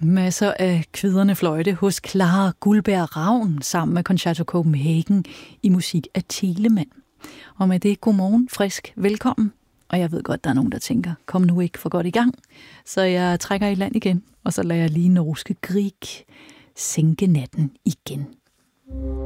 Masser af kvidrende fløjte hos Clara Guldberg Ravn sammen med Concerto Copenhagen i musik af Telemann. Og med det, godmorgen, frisk, velkommen. Og jeg ved godt, der er nogen, der tænker, kom nu ikke for godt i gang. Så jeg trækker i land igen, og så lader jeg lige norske Grieg sænke natten igen.